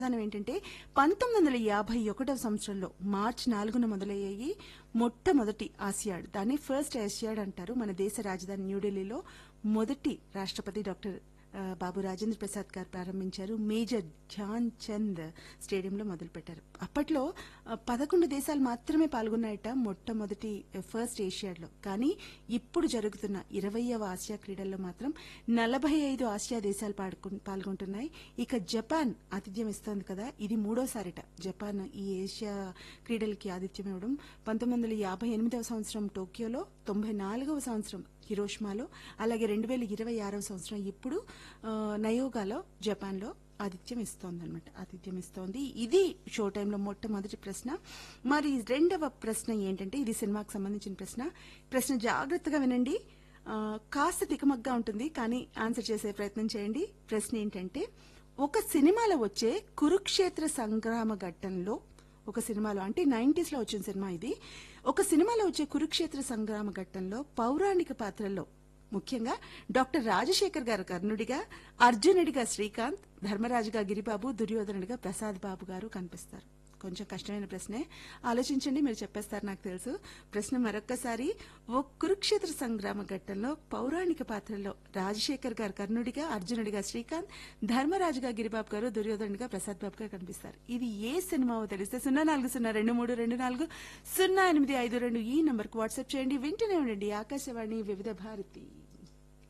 సమాధానం ఏంటంటే 1951వ సంవత్సరంలో మార్చి 4న మొదలయ్యాయి మొట్టమొదటి ఆసియాడ్. దాన్ని ఫస్ట్ ఆసియాడ్ అంటారు. మన దేశ రాజధాని న్యూఢిల్లీలో మొదటి రాష్ట్రపతి డాక్టర్ బాబు రాజేంద్ర ప్రసాద్ గారు ప్రారంభించారు. మేజర్ ధ్యాన్ చంద్ స్టేడియంలో మొదలుపెట్టారు. అప్పట్లో 11 దేశాలు మాత్రమే పాల్గొన్నాయట మొట్టమొదటి ఫస్ట్ ఏషియాడ్లో. కానీ ఇప్పుడు జరుగుతున్న 20వ ఆసియా క్రీడల్లో మాత్రం 45 ఆసియా దేశాలు పాల్గొంటున్నాయి. ఇక జపాన్ ఆతిథ్యం ఇస్తోంది కదా, ఇది మూడోసారిట జపాన్ ఈ ఏషియా క్రీడలకి ఆతిథ్యం ఇవ్వడం. 1958వ సంవత్సరం టోక్యోలో, 94వ సంవత్సరం హిరోషిమాలో, అలాగే 2026వ సంవత్సరం ఇప్పుడు నయోగాలో జపాన్లో ఆతిథ్యం ఇస్తోంది. ఇది షో టైంలో మొట్టమొదటి ప్రశ్న. మరి రెండవ ప్రశ్న ఏంటంటే ఇది సినిమాకి సంబంధించిన ప్రశ్న జాగ్రత్తగా వినండి. కాస్త తికమగ్గా ఉంటుంది కానీ ఆన్సర్ చేసే ప్రయత్నం చేయండి. ప్రశ్న ఏంటంటే ఒక సినిమాలో వచ్చే కురుక్షేత్ర సంగ్రామ ఘట్టంలో, ఒక సినిమాలో అంటే 90s లో వచ్చిన సినిమా ఇది, ఒక సినిమాలో వచ్చే కురుక్షేత్ర సంగ్రామ ఘట్టంలో పౌరాణిక పాత్రల్లో ముఖ్యంగా డాక్టర్ రాజశేఖర్ గారు కర్ణుడిగా, అర్జునుడిగా శ్రీకాంత్, ధర్మరాజుగా గిరిబాబు, దుర్యోధనుడిగా ప్రసాద్ బాబు గారు కనిపిస్తారు. కొంచెం కష్టమైన ప్రశ్నే, ఆలోచించండి, మీరు చెప్పేస్తారు నాకు తెలుసు. ప్రశ్న మరొక్కసారి, ఓ కురుక్షేత్ర సంగ్రామ ఘట్టంలో పౌరాణిక పాత్రల్లో రాజశేఖర్ గారు కర్ణుడిగా, అర్జునుడిగా శ్రీకాంత్, ధర్మరాజుగా గిరిబాబు గారు, దుర్యోధనుడిగా ప్రసాద్ బాబు గారు కనిపిస్తారు. ఇది ఏ సినిమావో తెలిస్తే 040232408552 ఈ నంబర్కు వాట్సాప్ చేయండి. వింటూనే ఉండండి ఆకాశవాణి వివిధ భారతి.